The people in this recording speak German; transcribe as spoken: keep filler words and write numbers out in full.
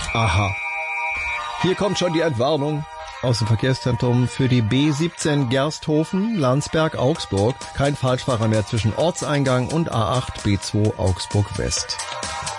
Aha. Hier kommt schon die Entwarnung aus dem Verkehrszentrum für die B siebzehn Gersthofen, Landsberg, Augsburg. Kein Falschfahrer mehr zwischen Ortseingang und A acht B zwei Augsburg West.